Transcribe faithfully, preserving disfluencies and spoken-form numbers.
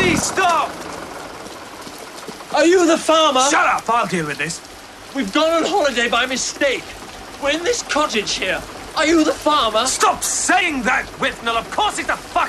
Please stop! Are you the farmer? Shut up! I'll deal with this. We've gone on holiday by mistake. We're in this cottage here. Are you the farmer? Stop saying that, Withnell! Of course it's the fuck